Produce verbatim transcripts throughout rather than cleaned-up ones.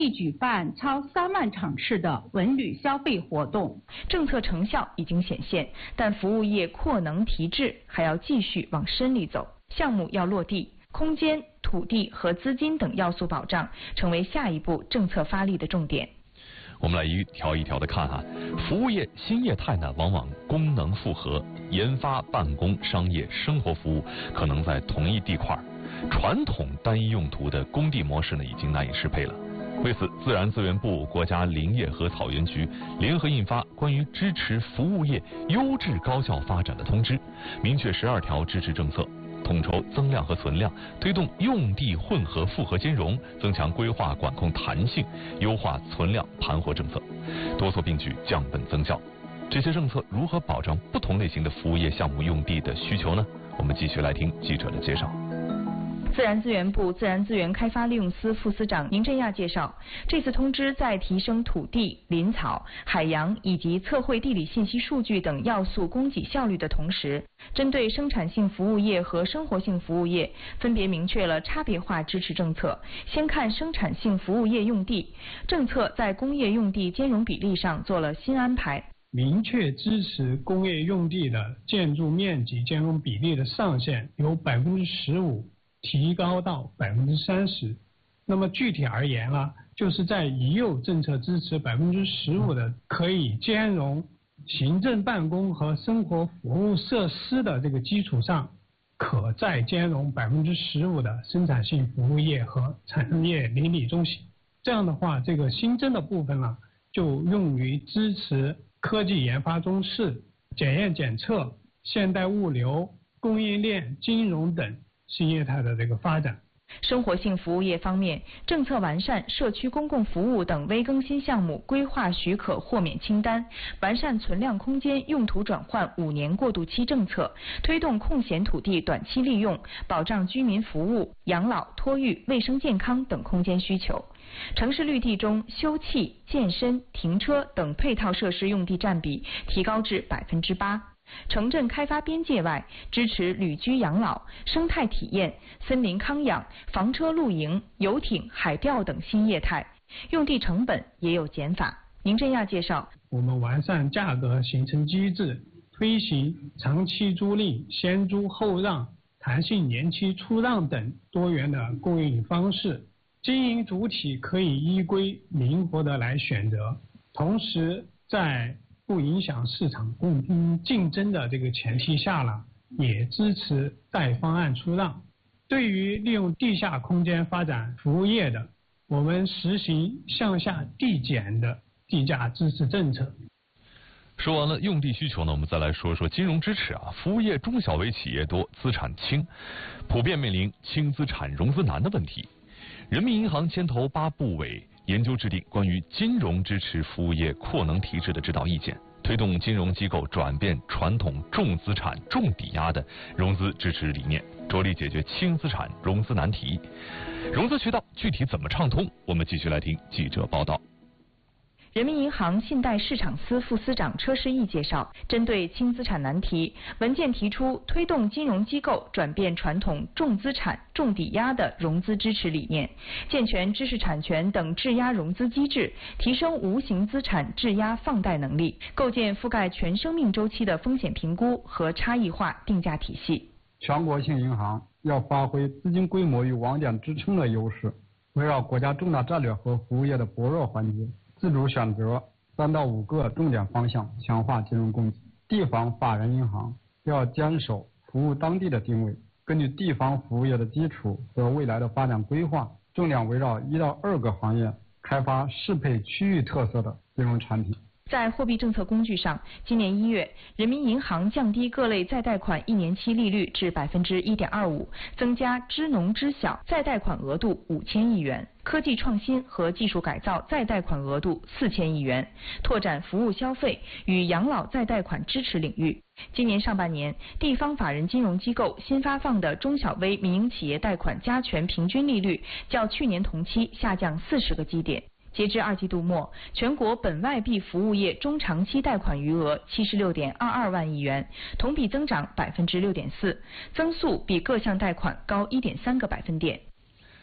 易举办超三万场次的文旅消费活动。 政策成效已经显现，但服务业扩能提质还要继续往深里走，项目要落地，空间、土地和资金等要素保障成为下一步政策发力的重点。 我们来一条一条的看哈，服务业新业态呢，往往功能复合，研发、办公、商业、生活服务可能在同一地块，传统单一用途的工地模式呢，已经难以适配了。为此，自然资源部、国家林业和草原局联合印发关于支持服务业优质高效发展的通知，明确十二条支持政策。统筹增量和存量，推动用地混合复合金融，增强规划管控弹性，优化存量盘活政策，多措并举，降本增效。这些政策如何保障不同类型的服务业项目用地的需求呢？我们继续来听记者的介绍。 自然资源部自然资源开发利用司副司长宁振亚介绍，这次通知在提升土地、林草、海洋以及测绘地理信息数据等要素供给效率的同时，针对生产性服务业和生活性服务业，分别明确了差别化支持政策。先看生产性服务业用地，政策在工业用地兼容比例上做了新安排， 明确支持工业用地的建筑面积兼容比例的上限由百分之十五提高到百分之三十。那么具体而言呢，就是在已有政策支持百分之十五的可以兼容行政办公和生活服务设施的这个基础上，可再兼容百分之十五的生产性服务业和产业邻里中心。这样的话，这个新增的部分呢，就用于支持科技研发中试、检验检测、现代物流、供应链、金融等新业态的这个发展。 生活性服务业方面，政策完善社区公共服务等微更新项目规划许可豁免清单，完善存量空间用途转换五年过渡期政策，推动空闲土地短期利用，保障居民服务、养老、托育、卫生健康等空间需求。城市绿地中，休憩、健身、停车等配套设施用地占比提高至百分之八。城镇开发边界外，支持旅居养老、生态体验、森林康养、房车露营、游艇、海钓等新业态，用地成本也有减法。宁振亚介绍， 我们完善价格形成机制，推行长期租赁、先租后让、弹性年期出让等多元的供应方式，经营主体可以依规灵活的来选择，同时在不影响市场公平竞争的这个前提下呢，也支持带方案出让。对于利用地下空间发展服务业的，我们实行向下递减的地价支持政策。 说完了用地需求呢，我们再来说说金融支持啊。服务业中小微企业多，资产轻，普遍面临轻资产融资难的问题。人民银行牵头八部委研究制定关于金融支持服务业扩能提质的指导意见，推动金融机构转变传统重资产重抵押的融资支持理念，着力解决轻资产融资难题。融资渠道具体怎么畅通？我们继续来听记者报道。 人民银行信贷市场司副司长车世义介绍，针对轻资产难题，文件提出推动金融机构转变传统重资产重抵押的融资支持理念，健全知识产权等质押融资机制，提升无形资产质押放贷能力，构建覆盖全生命周期的风险评估和差异化定价体系。 全国性银行要发挥资金规模与网点支撑的优势，围绕国家重大战略和服务业的薄弱环节，自主选择三到五个重点方向，强化金融供给。地方法人银行要坚守服务当地的定位，根据地方服务业的基础和未来的发展规划，重点围绕一到二个行业开发适配区域特色的金融产品。 在货币政策工具上，今年一月，人民银行降低各类再贷款一年期利率至百分之一点二五，增加支农支小再贷款额度五千亿元，科技创新和技术改造再贷款额度四千亿元，拓展服务消费与养老再贷款支持领域。今年上半年，地方法人金融机构新发放的中小微民营企业贷款加权平均利率较去年同期下降四十个基点。截至二季度末，全国本外币服务业中长期贷款余额七十六点二二万亿元，同比增长百分之六点四，增速比各项贷款高一点三个百分点。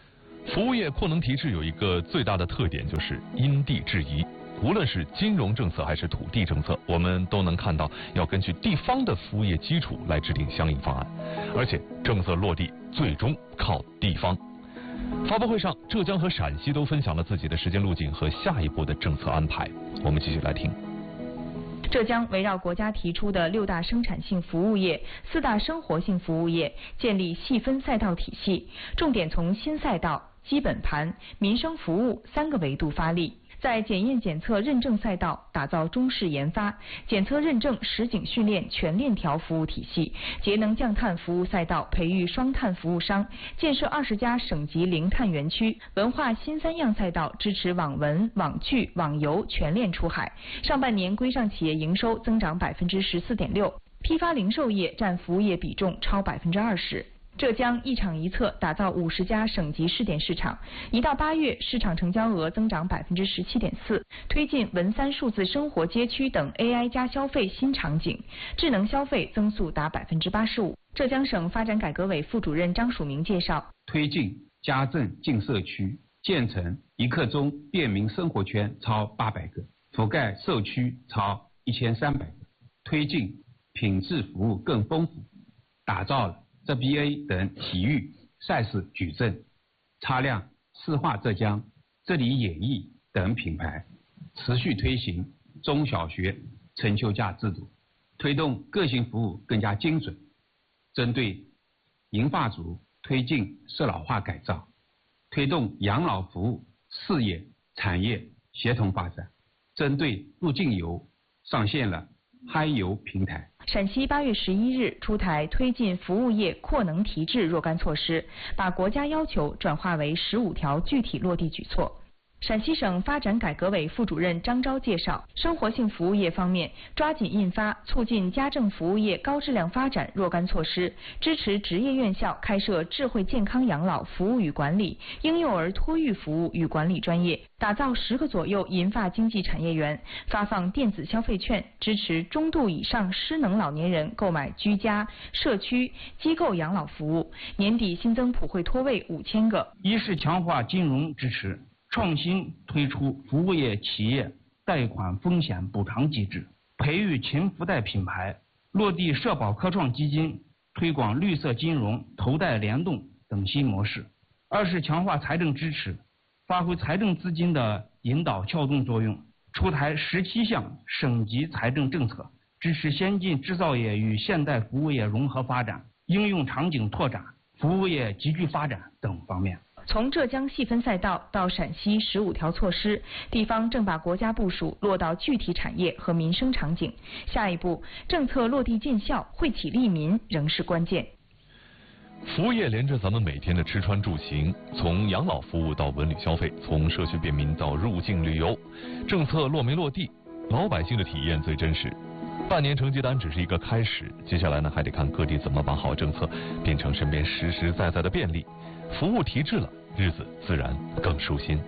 服务业扩能提质有一个最大的特点，就是因地制宜。无论是金融政策还是土地政策，我们都能看到要根据地方的服务业基础来制定相应方案，而且政策落地最终靠地方。发布会上，浙江和陕西都分享了自己的时间路径和下一步的政策安排。我们继续来听。 浙江围绕国家提出的六大生产性服务业、四大生活性服务业，建立细分赛道体系，重点从新赛道、基本盘、民生服务三个维度发力。在检验检测认证赛道打造中式研发、检测认证实景训练全链条服务体系，节能降碳服务赛道培育双碳服务商，建设二十家省级零碳园区。文化新三样赛道支持网文、网剧、网游全链出海。上半年规上企业营收增长百分之十四点六，批发零售业占服务业比重超百分之二十。浙江一厂一策打造五十家省级试点市场，一到八月市场成交额增长百分之十七点四，推进文三数字生活街区等 A I 加消费新场景，智能消费增速达百分之八十五。浙江省发展改革委副主任张曙明介绍， 推进家政进社区，建成一刻钟便民生活圈超八百个，覆盖社区超一千三百个，推进品质服务更丰富，打造了Z B A 等体育赛事矩阵，擦亮市化浙江、这里演艺等品牌，持续推行中小学春秋假制度，推动个性服务更加精准，针对银发族推进适老化改造，推动养老服务事业产业协同发展，针对入境游上线了嗨游平台。 陕西八月十一日出台推进服务业扩能提质若干措施，把国家要求转化为十五条具体落地举措。陕西省发展改革委副主任张钊介绍，生活性服务业方面，抓紧印发促进家政服务业高质量发展若干措施，支持职业院校开设智慧健康养老服务与管理、婴幼儿托育服务与管理专业，打造十个左右银发经济产业园，发放电子消费券，支持中度以上失能老年人购买居家、社区、机构养老服务。年底新增普惠托位五千个。 一是强化金融支持，创新推出服务业企业贷款风险补偿机制，培育勤福贷品牌，落地社保科创基金，推广绿色金融、投贷联动等新模式。二是强化财政支持，发挥财政资金的引导撬动作用，出台十七项省级财政政策，支持先进制造业与现代服务业融合发展、应用场景拓展、服务业集聚发展等方面。 从浙江细分赛道到陕西十五条措施，地方正把国家部署落到具体产业和民生场景。下一步，政策落地见效，惠企利民仍是关键。 服务业连着咱们每天的吃穿住行，从养老服务到文旅消费，从社区便民到入境旅游，政策落没落地，老百姓的体验最真实。半年成绩单只是一个开始，接下来呢还得看各地怎么把好政策变成身边实实在在的便利，服务提质了，日子自然更舒心。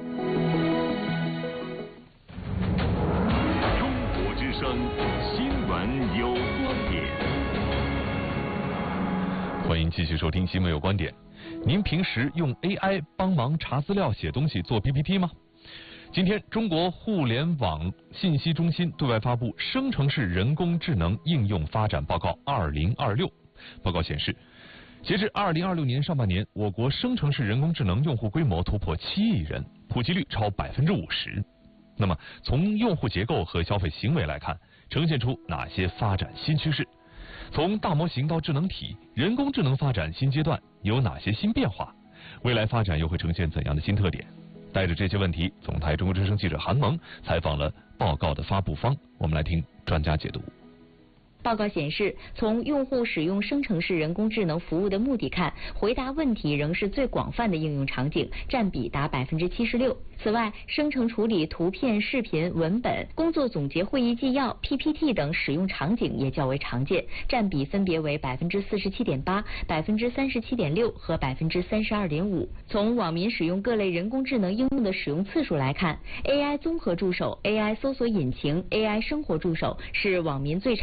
中国之声新闻有观点， 欢迎继续收听新闻有观点。您平时用 A I 帮忙查资料、写东西、做 P P T 吗？今天，中国互联网信息中心对外发布《生成式人工智能应用发展报告二零二六》。报告显示，截至二零二六年上半年，我国生成式人工智能用户规模突破七亿人，普及率超百分之五十。那么，从用户结构和消费行为来看，呈现出哪些发展新趋势？从大模型到智能体，人工智能发展新阶段有哪些新变化？未来发展又会呈现怎样的新特点？带着这些问题，总台中国之声记者韩萌采访了报告的发布方，我们来听专家解读。 报告显示，从用户使用生成式人工智能服务的目的看，回答问题仍是最广泛的应用场景，占比达百分之七十六。此外，生成处理图片、视频、文本、工作总结会议纪要、P P T 等使用场景也较为常见，占比分别为百分之四十七点八、百分之三十七点六和百分之三十二点五。从网民使用各类人工智能应用的使用次数来看 ，A I 综合助手、A I 搜索引擎、A I 生活助手是网民最常用的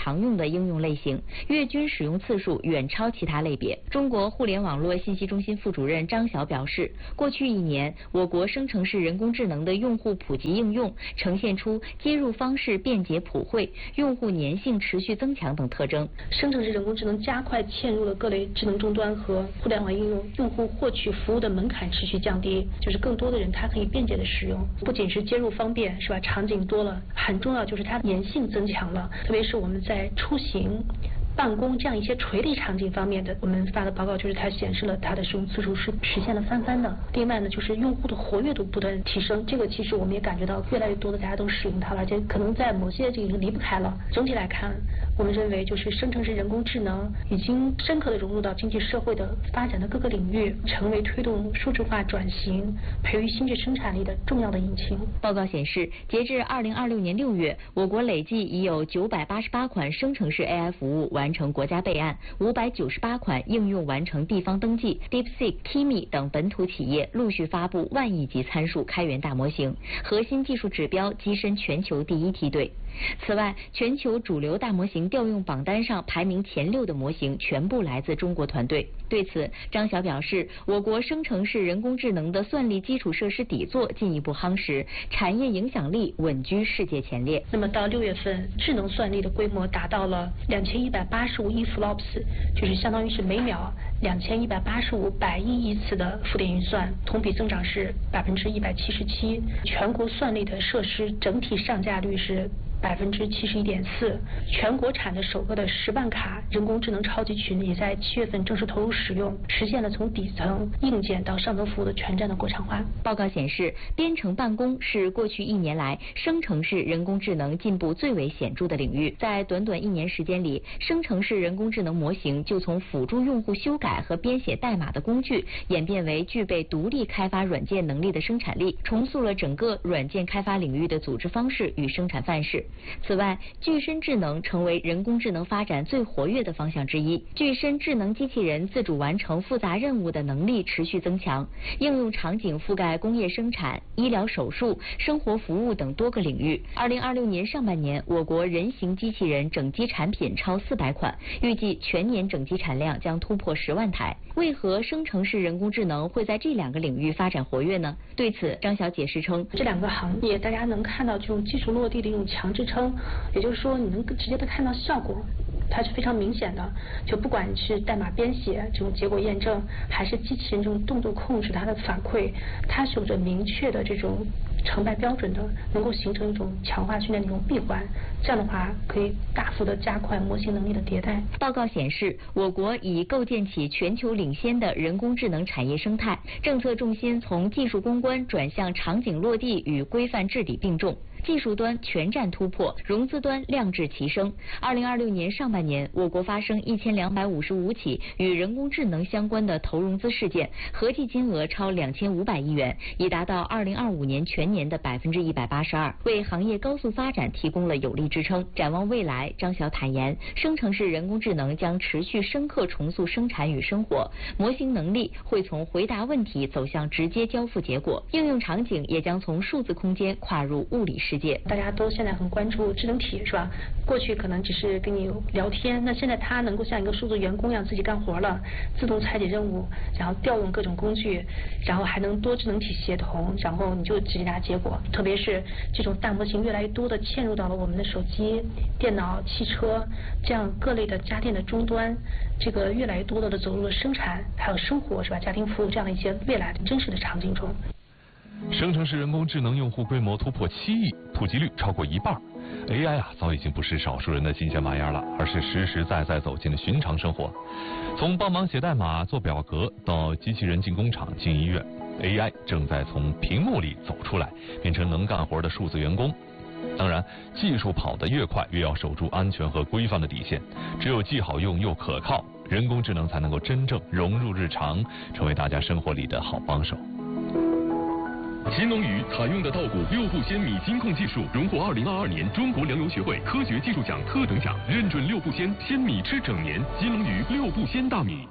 的应用类型，月均使用次数远超其他类别。中国互联网络信息中心副主任张晓表示，过去一年，我国生成式人工智能的用户普及应用呈现出接入方式便捷普惠、用户粘性持续增强等特征。 生成式人工智能加快嵌入了各类智能终端和互联网应用，用户获取服务的门槛持续降低，就是更多的人他可以便捷的使用。不仅是接入方便，是吧？场景多了，很重要就是它粘性增强了，特别是我们在出行、办公这样一些垂直场景方面的，我们发的报告就是它显示了它的使用次数是实现了翻番的。另外呢，就是用户的活跃度不断提升，这个其实我们也感觉到越来越多的大家都使用它了，而且可能在某些这个已经离不开了。总体来看，我们认为就是生成式人工智能已经深刻的融入到经济社会的发展的各个领域，成为推动数字化转型、培育新质生产力的重要的引擎。 报告显示，截至二零二六年六月，我国累计已有九百八十八款生成式 A I 服务完成国家备案，五百九十八款应用完成地方登记。DeepSeek、Kimi 等本土企业陆续发布万亿级参数开源大模型，核心技术指标跻身全球第一梯队。此外，全球主流大模型调用榜单上排名前六的模型全部来自中国团队。对此，张晓表示，我国生成式人工智能的算力基础设施底座进一步夯实，产业影响力稳居世界前列。 那么到六月份，智能算力的规模达到了两千一百八十五亿 flops， 就是相当于是每秒两千一百八十五百亿亿次的负电运算，同比增长是百分之一百七十七。全国算力的设施整体上架率是百分之七十一点四，全国产的首个的十万卡人工智能超级群也在七月份正式投入使用，实现了从底层硬件到上层服务的全站的国产化。 报告显示，编程办公是过去一年来生成式人工智能进步最为显著的领域。在短短一年时间里，生成式人工智能模型就从辅助用户修改和编写代码的工具，演变为具备独立开发软件能力的生产力，重塑了整个软件开发领域的组织方式与生产范式。此外，具身智能成为人工智能发展最活跃的方向之一。具身智能机器人自主完成复杂任务的能力持续增强，应用场景覆盖工业生产、医疗手术、生活服务等多个领域。二零二六年上半年，我国人形机器人整机产品超四百款，预计全年整机产量将突破十万台。为何生成式人工智能会在这两个领域发展活跃呢？对此，张晓解释称， 这两个行业大家能看到这种技术落地的一种强支撑，也就是说你能直接的看到效果，它是非常明显的。就不管是代码编写这种结果验证，还是机器人这种动作控制它的反馈，它是有着明确的这种成败标准的，能够形成一种强化训练的一种闭环。这样的话，可以大幅的加快模型能力的迭代。 报告显示，我国已构建起全球领先的人工智能产业生态，政策重心从技术攻关转向场景落地与规范治理并重。技术端全站突破，融资端量质齐升。二零二六年上半年，我国发生一千两百五十五起与人工智能相关的投融资事件，合计金额超两千五百亿元，已达到二零二五年全年的百分之一百八十二，为行业高速发展提供了有力支撑。展望未来，张晓坦言，生成式人工智能将持续深刻重塑生产与生活，模型能力会从回答问题走向直接交付结果，应用场景也将从数字空间跨入物理世界。 大家都现在很关注智能体，是吧？过去可能只是跟你聊天，那现在它能够像一个数字员工一样自己干活了，自动拆解任务，然后调用各种工具，然后还能多智能体协同，然后你就直接拿结果。特别是这种大模型越来越多的嵌入到了我们的手机、电脑、汽车这样各类的家电的终端，这个越来越多的走入了生产还有生活，是吧？家庭服务这样的一些未来的真实的场景中。 生成式人工智能用户规模突破七亿，普及率超过一半。A I 啊，早已经不是少数人的新鲜玩意儿了，而是实实在在走进了寻常生活。从帮忙写代码、做表格，到机器人进工厂、进医院 ，A I 正在从屏幕里走出来，变成能干活的数字员工。当然，技术跑得越快，越要守住安全和规范的底线。只有既好用又可靠，人工智能才能够真正融入日常，成为大家生活里的好帮手。 新龙鱼采用的稻谷六步鲜米金控技术，荣获二零二二年中国粮油学会科学技术奖特等奖，认准六步鲜，鲜米吃整年。新龙鱼六步鲜大米。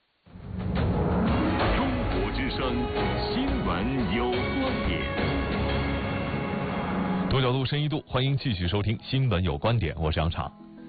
中国之声，新闻有观点。 多角度，深一度，欢迎继续收听《新闻有观点》，我是杨昶。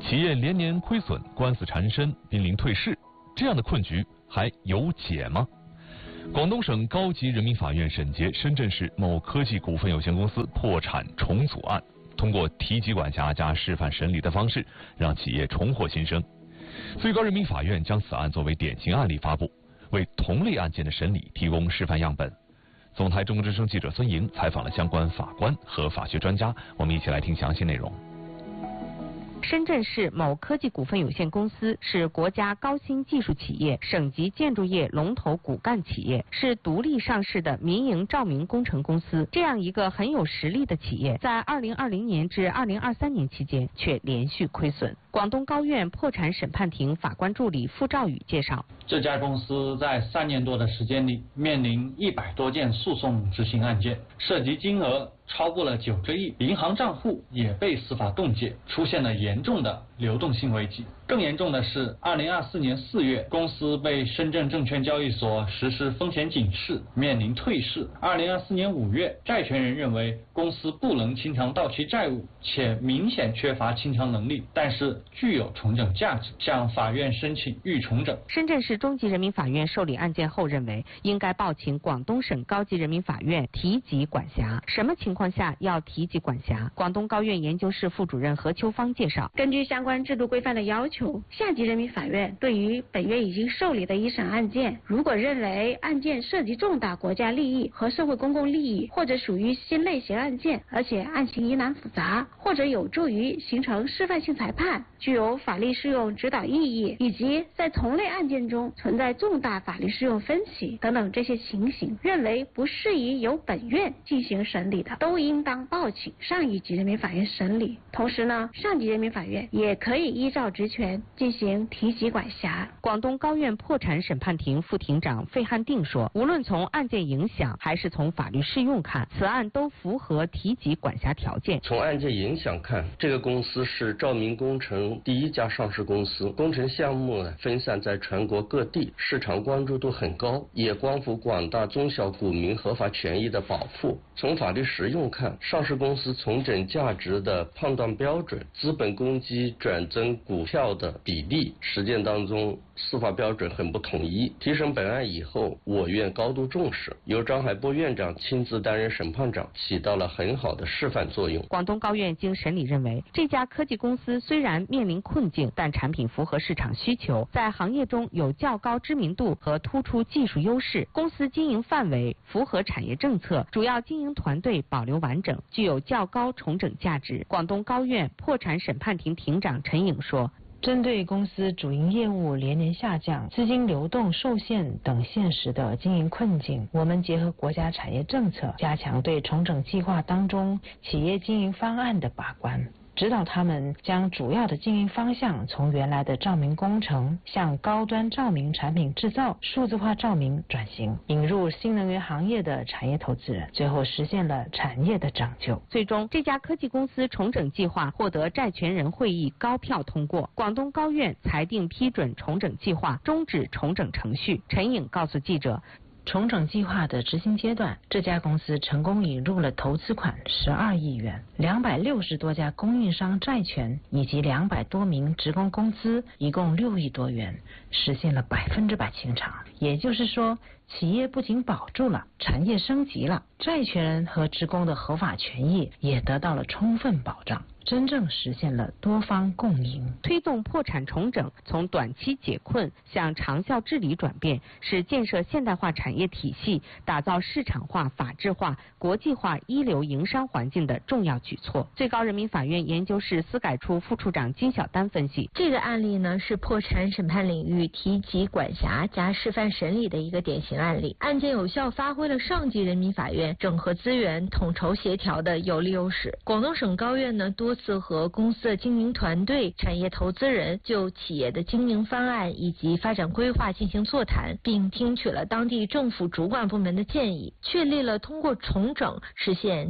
企业连年亏损，官司缠身，濒临退市，这样的困局还有解吗？广东省高级人民法院审结深圳市某科技股份有限公司破产重组案，通过提级管辖加示范审理的方式，让企业重获新生。最高人民法院将此案作为典型案例发布，为同类案件的审理提供示范样本。总台中国之声记者孙莹采访了相关法官和法学专家，我们一起来听详细内容。 深圳市某科技股份有限公司是国家高新技术企业、省级建筑业龙头骨干企业，是独立上市的民营照明工程公司。这样一个很有实力的企业，在二零二零年至二零二三年期间却连续亏损。广东高院破产审判庭法官助理傅兆宇介绍， 这家公司在三年多的时间里，面临一百多件诉讼执行案件，涉及金额超过了九个亿，银行账户也被司法冻结，出现了严重的流动性危机。更严重的是，二零二四年四月，公司被深圳证券交易所实施风险警示，面临退市。二零二四年五月，债权人认为公司不能清偿到期债务，且明显缺乏清偿能力，但是具有重整价值，向法院申请预重整。 深圳市中级人民法院受理案件后认为，应该报请广东省高级人民法院提级管辖。什么情况下要提级管辖？广东高院研究室副主任何秋芳介绍， 根据相关制度规范的要求，下级人民法院对于本月已经受理的一审案件，如果认为案件涉及重大国家利益和社会公共利益，或者属于新类型案件，而且案情疑难复杂，或者有助于形成示范性裁判，具有法律适用指导意义，以及在同类案件中存在重大法律适用分歧等等这些情形，认为不适宜由本院进行审理的，都应当报请上一级人民法院审理。同时呢，上级人民法院也可以依照职权进行提级管辖。 广东高院破产审判庭副庭长费汉定说，无论从案件影响还是从法律适用看，此案都符合提级管辖条件。 从案件影响看，这个公司是照明工程第一家上市公司，工程项目呢分散在全国各地，市场关注度很高，也关乎广大中小股民合法权益的保护。从法律实用看，上市公司重整价值的判断标准、资本公积转增股票的比例，实践当中司法标准很不统一。提审本案以后，我院高度重视，由张海波院长亲自担任审判长，起到了很好的示范作用。 广东高院经审理认为，这家科技公司虽然面临困境，但产品符合市场需求，在行业中有较高知名度和突出技术优势，公司经营范围符合产业政策，主要经营团队保留完整，具有较高重整价值。广东高院破产审判庭庭长陈颖说， 针对公司主营业务连年下降、资金流动受限等现实的经营困境，我们结合国家产业政策，加强对重整计划当中企业经营方案的把关，指导他们将主要的经营方向从原来的照明工程向高端照明产品制造、数字化照明转型，引入新能源行业的产业投资人，最后实现了产业的拯救。 最终，这家科技公司重整计划获得债权人会议高票通过，广东高院裁定批准重整计划，终止重整程序。陈颖告诉记者， 重整计划的执行阶段，这家公司成功引入了投资款十二亿元，两百六十多家供应商债权以及两百多名职工工资，一共六亿多元，实现了百分之百清偿。也就是说，企业不仅保住了，产业升级了，债权人和职工的合法权益也得到了充分保障，真正实现了多方共赢。 推动破产重整，从短期解困向长效治理转变，是建设现代化产业体系、打造市场化、法治化、国际化一流营商环境的重要举措。最高人民法院研究室司改处副处长金晓丹分析， 这个案例呢是破产审判领域提级管辖加示范审理的一个典型案例，案件有效发挥了上级人民法院整合资源、统筹协调的有利优势。广东省高院呢多次和公司的经营团队、产业投资人就企业的经营方案以及发展规划进行座谈，并听取了当地政府主管部门的建议，确立了通过重整实现。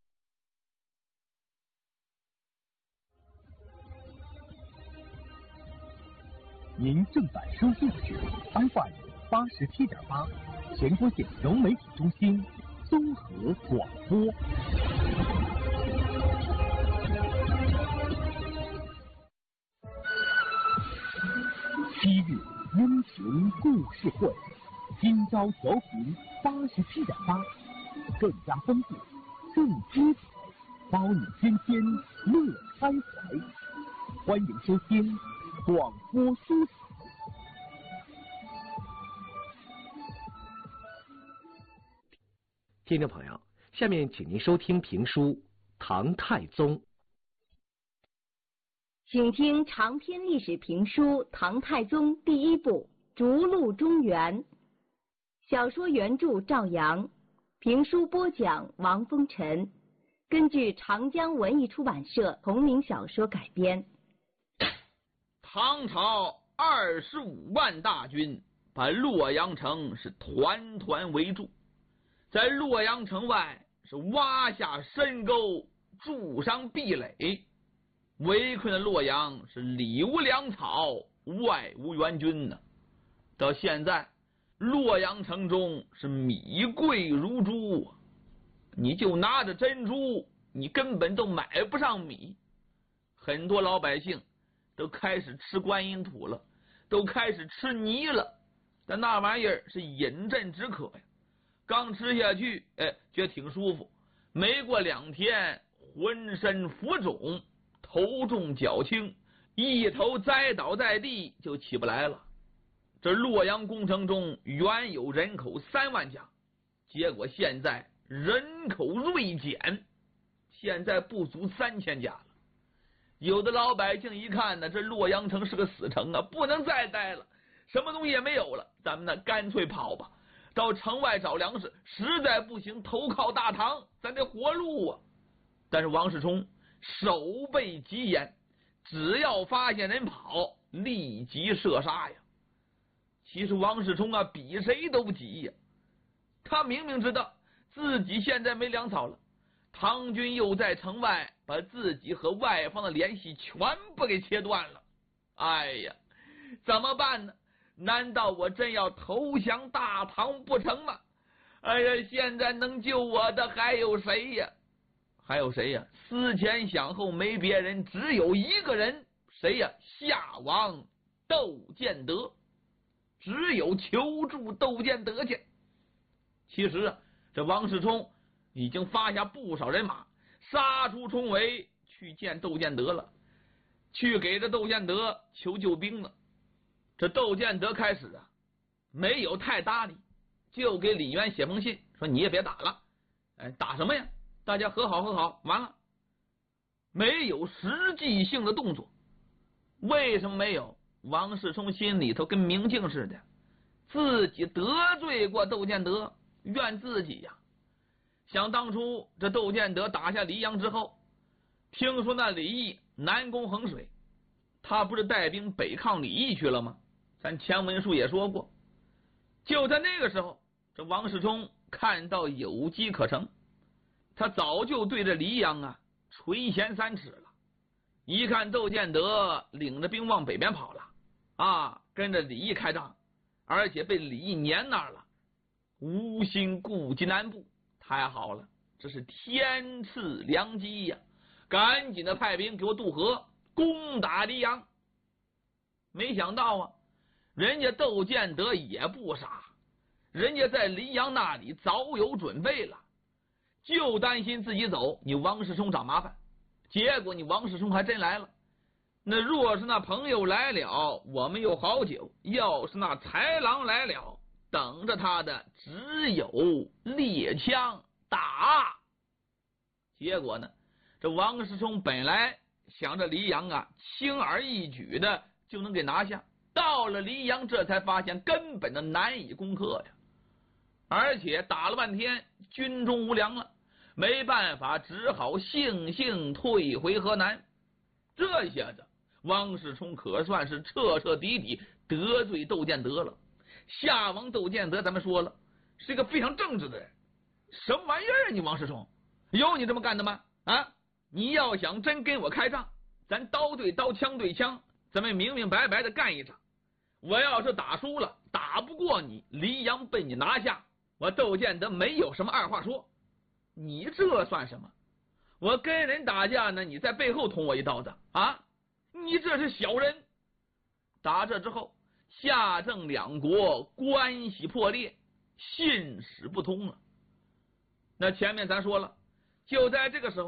您正在收听的是 F M 八十七点八，全国县柔媒体中心综合广播。 情故事会，今朝调频八十七点八，更加丰富，更精彩，包你天天乐开怀。欢迎收听广播书场。 听众朋友，下面请您收听评书《唐太宗》。 请听长篇历史评书《唐太宗》第一部《逐鹿中原》，小说原著赵阳，评书播讲王风尘，根据长江文艺出版社同名小说改编。 唐朝二十五万大军把洛阳城是团团围住，在洛阳城外是挖下深沟，筑上壁垒，围困的洛阳是里无粮草，外无援军呢。到现在，洛阳城中是米贵如珠，你就拿着珍珠，你根本都买不上米。很多老百姓都开始吃观音土了，都开始吃泥了，但那玩意儿是饮鸩止渴呀。刚吃下去，哎，觉得挺舒服，没过两天，浑身浮肿，头重脚轻，一头栽倒在地就起不来了。这洛阳工程中原有人口三万家，结果现在人口锐减，现在不足三千家了。有的老百姓一看呢，这洛阳城是个死城啊，不能再待了，什么东西也没有了，咱们呢干脆跑吧，到城外找粮食，实在不行投靠大唐，咱得活路啊。但是王世充守备极严，只要发现人跑，立即射杀呀。其实王世充啊，比谁都不急呀。他明明知道自己现在没粮草了，唐军又在城外把自己和外方的联系全部给切断了。哎呀，怎么办呢？难道我真要投降大唐不成吗？哎呀，现在能救我的还有谁呀？还有谁呀？思前想后没别人，只有一个人，谁呀？夏王窦建德。只有求助窦建德去。其实啊，这王世充已经发下不少人马，杀出重围去见窦建德了，去给这窦建德求救兵了。这窦建德开始啊，没有太搭理，就给李渊写封信，说你也别打了，哎，打什么呀？大家和好和好，完了，没有实际性的动作。为什么没有？王世充心里头跟明镜似的，自己得罪过窦建德，怨自己呀。想当初这窦建德打下黎阳之后，听说那李毅南攻衡水，他不是带兵北抗李毅去了吗？咱前文书也说过。就在那个时候，这王世充看到有机可乘，他早就对着黎阳啊垂涎三尺了。一看窦建德领着兵往北边跑了啊，跟着李毅开仗，而且被李毅撵那儿了，无心顾及南部，太好了，这是天赐良机呀！赶紧的派兵给我渡河，攻打黎阳。没想到啊，人家窦建德也不傻，人家在黎阳那里早有准备了，就担心自己走，你王世充找麻烦。结果你王世充还真来了。那若是那朋友来了，我们有好酒；要是那豺狼来了，等着他的只有猎枪打。结果呢，这王世充本来想着黎阳啊，轻而易举的就能给拿下，到了黎阳，这才发现根本的难以攻克呀。而且打了半天，军中无粮了，没办法，只好悻悻退回河南。这下子王世充可算是彻彻底底得罪窦建德了。夏王窦建德咱们说了，是一个非常正直的人。什么玩意儿啊你王世充，有你这么干的吗？啊，你要想真跟我开仗，咱刀对刀，枪对枪，咱们明明白白的干一场。我要是打输了，打不过你，黎阳被你拿下，我窦建德没有什么二话说。你这算什么？我跟人打架呢，你在背后捅我一刀子啊！你这是小人。打这之后， 夏郑两国关系破裂，信使不通了。那前面咱说了，就在这个时候。